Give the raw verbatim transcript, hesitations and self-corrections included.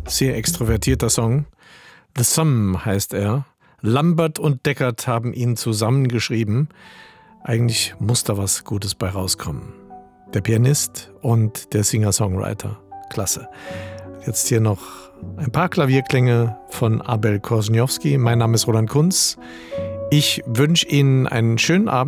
sehr extrovertierter Song. The Sum heißt er. Lambert und Deckert haben ihn zusammengeschrieben. Eigentlich muss da was Gutes bei rauskommen. Der Pianist und der Singer-Songwriter. Klasse. Jetzt hier noch ein paar Klavierklänge von Abel Korzeniowski. Mein Name ist Roland Kunz. Ich wünsche Ihnen einen schönen Abend.